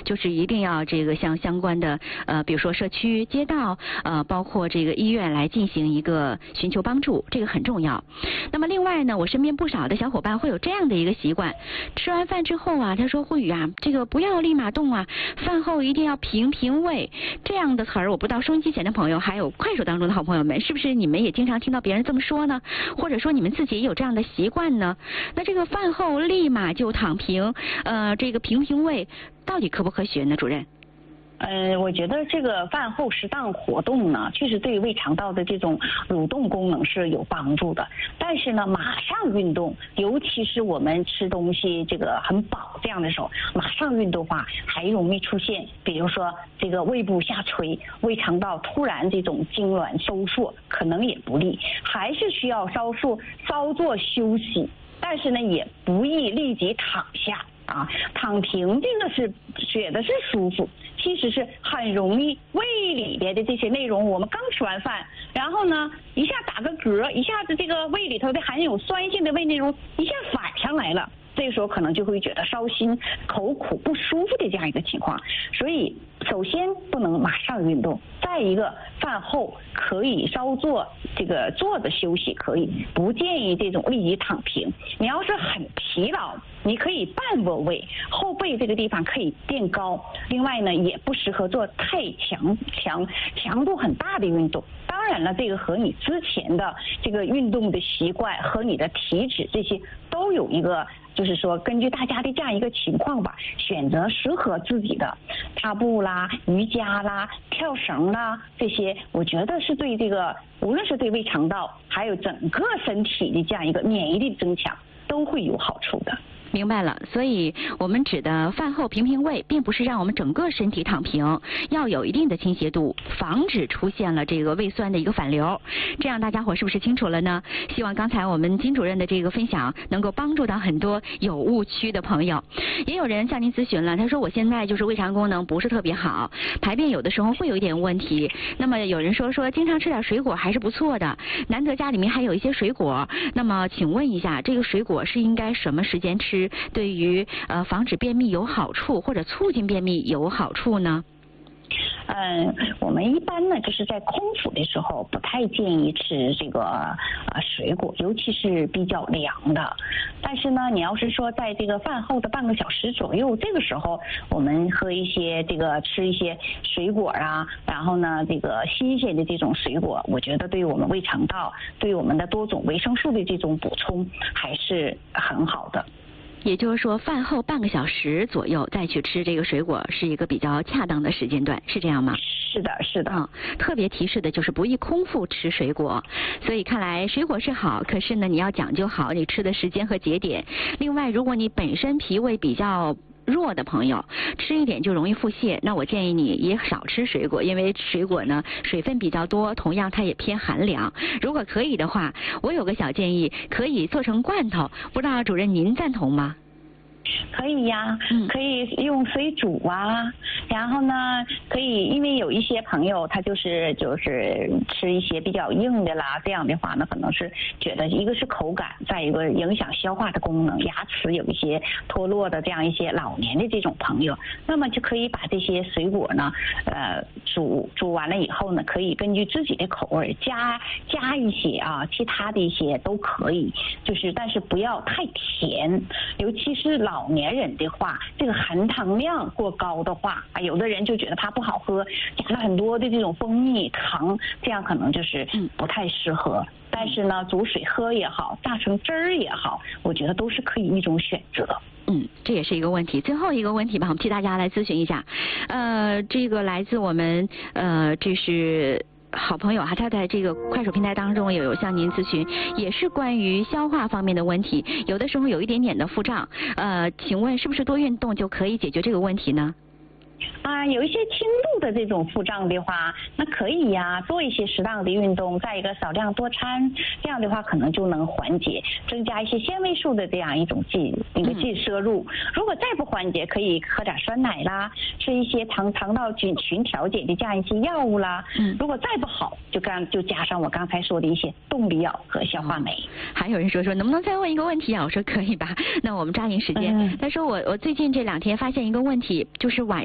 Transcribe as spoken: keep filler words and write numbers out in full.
就是一定要这个向相关的呃，比如说社区、街道，呃，包括这个医院来进行一个寻求帮助，这个很重要。那么另外呢，我身边不少的小伙伴会有这样的一个习惯，吃完饭之后啊，他说慧宇啊，这个不要立马动啊，饭后一定要平平胃。这样的词儿，我不知道收音机前的朋友还有快手当中的好朋友们，是不是你们也经常听到别人这么说呢？或者说你们自己也有这样的习惯呢？那这个饭后立马就躺平，呃，这个平平胃，到底科不科学呢，主任？ 呃，我觉得这个饭后适当活动呢，确实对胃肠道的这种蠕动功能是有帮助的。但是呢，马上运动，尤其是我们吃东西这个很饱这样的时候，马上运动的话，还容易出现，比如说这个胃部下垂、胃肠道突然这种痉挛收缩，可能也不利，还是需要稍作稍作休息。但是呢，也不宜立即躺下啊，躺平这个是觉得是舒服。其实是很容易胃里边的这些内容，我们刚吃完饭，然后呢一下打个嗝，一下子这个胃里头的含有酸性的胃内容一下反上来了，这个时候可能就会觉得烧心、口苦、不舒服的这样一个情况。所以首先不能马上运动，再一个饭后可以稍作这个坐着休息，可以不建议这种立即躺平。你要是很疲劳，你可以半卧位，后背这个地方可以垫高。另外呢，也不适合做太强强强度很大的运动。当然了，这个和你之前的这个运动的习惯和你的体脂这些都有一个，就是说根据大家的这样一个情况吧，选择适合自己的踏步啦、瑜伽啦、跳绳啦，这些我觉得是对这个无论是对胃肠道还有整个身体的这样一个免疫力增强都会有好处的。 明白了，所以我们指的饭后平平胃，并不是让我们整个身体躺平，要有一定的倾斜度，防止出现了这个胃酸的一个反流。这样大家伙是不是清楚了呢？希望刚才我们金主任的这个分享能够帮助到很多有误区的朋友。也有人向您咨询了，他说我现在就是胃肠功能不是特别好，排便有的时候会有一点问题。那么有人说说经常吃点水果还是不错的，难得家里面还有一些水果。那么请问一下，这个水果是应该什么时间吃？对于呃防止便秘有好处，或者促进便秘有好处呢？ 嗯，我们一般呢就是在空腹的时候不太建议吃这个呃水果，尤其是比较凉的。但是呢，你要是说在这个饭后的半个小时左右，这个时候我们喝一些这个吃一些水果啊，然后呢这个新鲜的这种水果，我觉得对我们胃肠道、对我们的多种维生素的这种补充还是很好的。 也就是说，饭后半个小时左右再去吃这个水果，是一个比较恰当的时间段，是这样吗？ 是的，是的。 嗯，特别提示的就是不宜空腹吃水果。所以看来水果是好，可是呢，你要讲究好你吃的时间和节点。另外，如果你本身脾胃比较弱的朋友，吃一点就容易腹泻，那我建议你也少吃水果，因为水果呢水分比较多，同样它也偏寒凉。如果可以的话，我有个小建议，可以做成罐头，不知道主任您赞同吗？ 可以呀，可以用水煮啊，然后呢，可以因为有一些朋友他就是就是吃一些比较硬的啦，这样的话呢，可能是觉得一个是口感，再一个影响消化的功能，牙齿有一些脱落的这样一些老年的这种朋友，那么就可以把这些水果呢，呃，煮煮完了以后呢，可以根据自己的口味加加一些啊，其他的一些都可以，就是但是不要太甜，尤其是老。老年人的话，这个含糖量过高的话，啊，有的人就觉得它不好喝，加了很多的这种蜂蜜糖，这样可能就是不太适合。嗯、但是呢，煮水喝也好，榨成汁儿也好，我觉得都是可以一种选择。 嗯，这也是一个问题。最后一个问题吧，我们替大家来咨询一下。呃，这个来自我们呃，这是。好朋友哈，他在这个快手平台当中也有向您咨询，也是关于消化方面的问题，有的时候有一点点的腹胀，呃，请问是不是多运动就可以解决这个问题呢？ 啊，有一些轻度的这种腹胀的话，那可以呀，做一些适当的运动，再一个少量多餐，这样的话可能就能缓解，增加一些纤维素的这样一种剂那个剂摄入。嗯、如果再不缓解，可以喝点酸奶啦，吃一些肠肠道菌群调节的这样一些药物啦。嗯，如果再不好，就刚就加上我刚才说的一些动力药和消化酶。嗯、 还有人说说能不能再问一个问题啊？我说可以吧，那我们抓紧时间。嗯、他说我我最近这两天发现一个问题，就是晚